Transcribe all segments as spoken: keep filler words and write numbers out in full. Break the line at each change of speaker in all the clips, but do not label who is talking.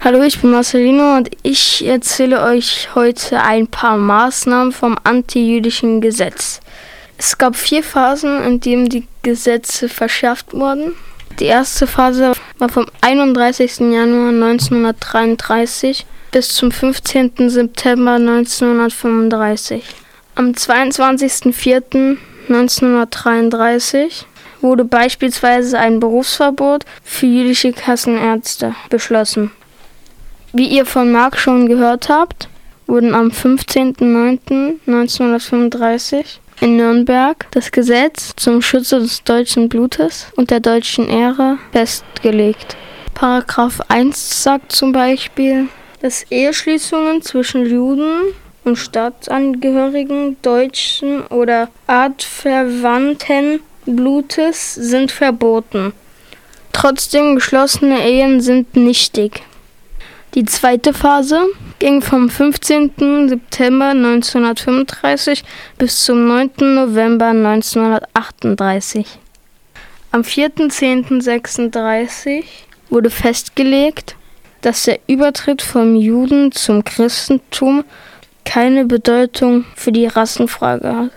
Hallo, ich bin Marcelino und ich erzähle euch heute ein paar Maßnahmen vom antijüdischen Gesetz. Es gab vier Phasen, in denen die Gesetze verschärft wurden. Die erste Phase war vom einunddreißigsten Januar neunzehnhundertdreiunddreißig bis zum fünfzehnten September neunzehnhundertfünfunddreißig. Am zweiundzwanzigsten vierten neunzehnhundertdreiunddreißig wurde beispielsweise ein Berufsverbot für jüdische Kassenärzte beschlossen. Wie ihr von Marc schon gehört habt, wurden am fünfzehnten neunten neunzehnhundertfünfunddreißig in Nürnberg das Gesetz zum Schutze des deutschen Blutes und der deutschen Ehre festgelegt. Paragraph eins sagt zum Beispiel, dass Eheschließungen zwischen Juden und Staatsangehörigen deutschen oder artverwandten Blutes sind verboten. Trotzdem geschlossene Ehen sind nichtig. Die zweite Phase ging vom fünfzehnten September neunzehnhundertfünfunddreißig bis zum neunten November neunzehnhundertachtunddreißig. Am vierten zehnten sechsunddreißig wurde festgelegt, dass der Übertritt vom Juden zum Christentum keine Bedeutung für die Rassenfrage hat.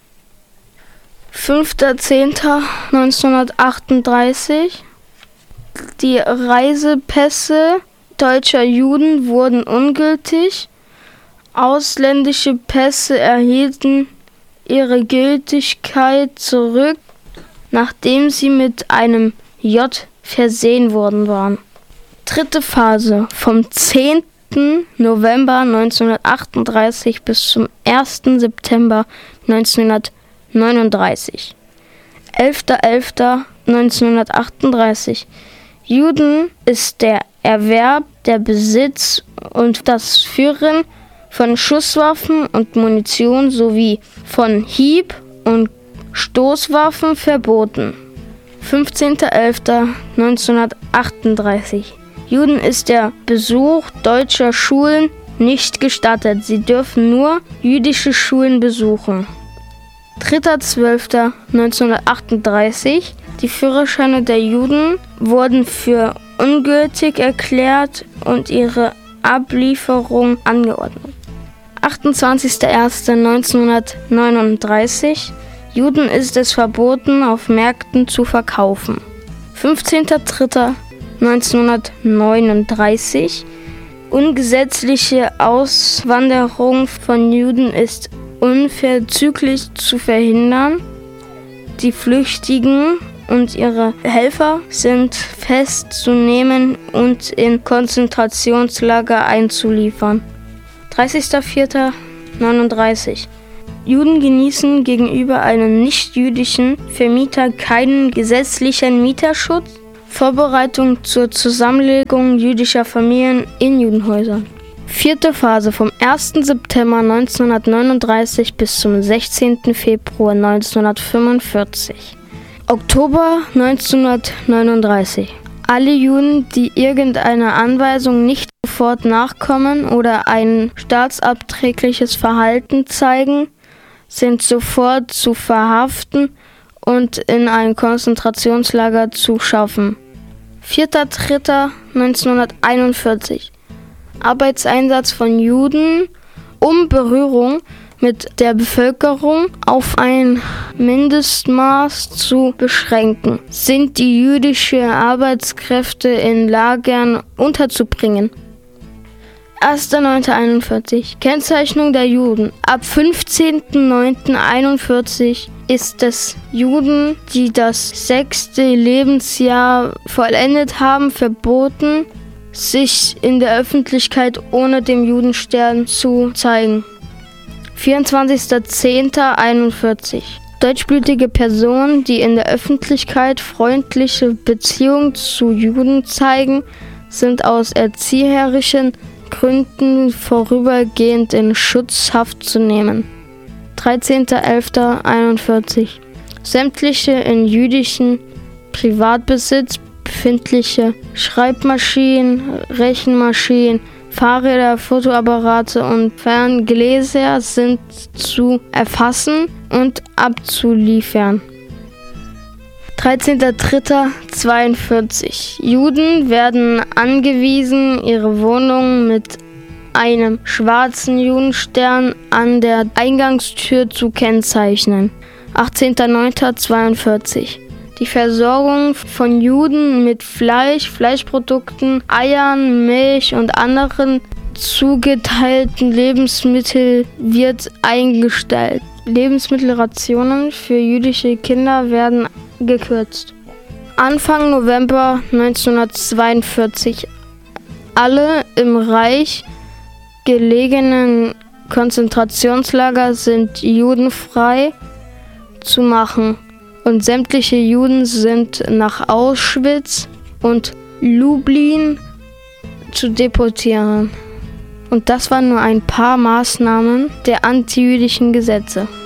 fünfter zehnter neunzehnhundertachtunddreißig. Die Reisepässe deutscher Juden wurden ungültig. Ausländische Pässe erhielten ihre Gültigkeit zurück, nachdem sie mit einem J versehen worden waren. Dritte Phase vom zehnten November neunzehnhundertachtunddreißig bis zum ersten September neunzehnhundertneununddreißig. elfter elfter neunzehnhundertachtunddreißig. Juden ist der Erwerb, der Besitz und das Führen von Schusswaffen und Munition sowie von Hieb- und Stoßwaffen verboten. fünfzehnter elfter neunzehnhundertachtunddreißig. Juden ist der Besuch deutscher Schulen nicht gestattet. Sie dürfen nur jüdische Schulen besuchen. dritter zwölfter neunzehnhundertachtunddreißig. Die Führerscheine der Juden wurden für ungültig erklärt und ihre Ablieferung angeordnet. achtundzwanzigster erster neunzehnhundertneununddreißig. Juden ist es verboten, auf Märkten zu verkaufen. fünfzehnter dritter neunzehnhundertneununddreißig. Ungesetzliche Auswanderung von Juden ist unverzüglich zu verhindern. Die Flüchtigen und ihre Helfer sind festzunehmen und in Konzentrationslager einzuliefern. dreißigster vierter neununddreißig. Juden genießen gegenüber einem nichtjüdischen Vermieter keinen gesetzlichen Mieterschutz. Vorbereitung zur Zusammenlegung jüdischer Familien in Judenhäusern. Vierte Phase vom ersten September neunzehnhundertneununddreißig bis zum sechzehnten Februar neunzehnhundertfünfundvierzig. Oktober neunzehnhundertneununddreißig. Alle Juden, die irgendeiner Anweisung nicht sofort nachkommen oder ein staatsabträgliches Verhalten zeigen, sind sofort zu verhaften und in ein Konzentrationslager zu schaffen. vierter dritter neunzehnhunderteinundvierzig. Arbeitseinsatz von Juden, um Berührung mit der Bevölkerung auf ein Mindestmaß zu beschränken, sind die jüdische Arbeitskräfte in Lagern unterzubringen. erster neunter einundvierzig. Kennzeichnung der Juden. Ab fünfzehnten neunten einundvierzig ist es Juden, die das sechste Lebensjahr vollendet haben, verboten, sich in der Öffentlichkeit ohne dem Judenstern zu zeigen. vierundzwanzigster zehnter einundvierzig. Deutschblütige Personen, die in der Öffentlichkeit freundliche Beziehungen zu Juden zeigen, sind aus erzieherischen Gründen vorübergehend in Schutzhaft zu nehmen. dreizehnter elfter einundvierzig. Sämtliche in jüdischen Privatbesitz befindliche Schreibmaschinen, Rechenmaschinen, Fahrräder, Fotoapparate und Ferngläser sind zu erfassen und abzuliefern. dreizehnter dritter zweiundvierzig. Juden werden angewiesen, ihre Wohnung mit einem schwarzen Judenstern an der Eingangstür zu kennzeichnen. achtzehnter neunter zweiundvierzig. Die Versorgung von Juden mit Fleisch, Fleischprodukten, Eiern, Milch und anderen zugeteilten Lebensmitteln wird eingestellt. Lebensmittelrationen für jüdische Kinder werden gekürzt. Anfang November neunzehnhundertzweiundvierzig. Alle im Reich gelegenen Konzentrationslager sind judenfrei zu machen und sämtliche Juden sind nach Auschwitz und Lublin zu deportieren. Und das waren nur ein paar Maßnahmen der antijüdischen Gesetze.